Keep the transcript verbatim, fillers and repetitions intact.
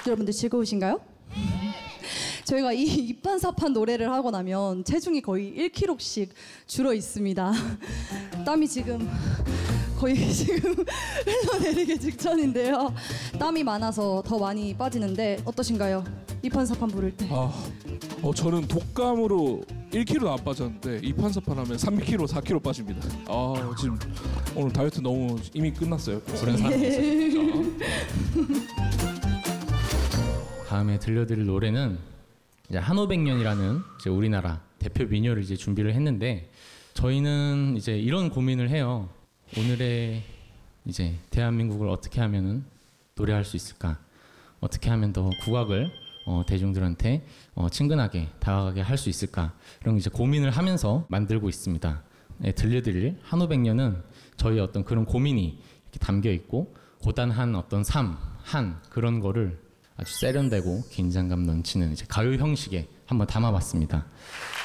여러분들 즐거우신가요? 저희가 이 이판사판 노래를 하고 나면 체중이 거의 일 킬로그램씩 줄어 있습니다. 땀이 지금 거의 지금 흘러내리기 직전인데요. 땀이 많아서 더 많이 빠지는데 어떠신가요? 이판사판 부를 때. 아, 어, 저는 독감으로 일 킬로그램 안 빠졌는데 이판사판 하면 삼 킬로그램, 사 킬로그램 빠집니다. 아, 지금 오늘 다이어트 너무 이미 끝났어요. 그런 사람 다음에 들려드릴 노래는 이제 한오백년이라는 이제 우리나라 대표 민요를 이제 준비를 했는데, 저희는 이제 이런 고민을 해요. 오늘의 이제 대한민국을 어떻게 하면은 노래할 수 있을까? 어떻게 하면 더 국악을 어, 대중들한테 어, 친근하게 다가가게 할 수 있을까? 이런 이제 고민을 하면서 만들고 있습니다. 네, 들려드릴 한오백년은 저희 어떤 그런 고민이 이렇게 담겨 있고, 고단한 어떤 삶, 한 그런 거를 아주 세련되고 긴장감 넘치는 이제 가요 형식에 한번 담아봤습니다.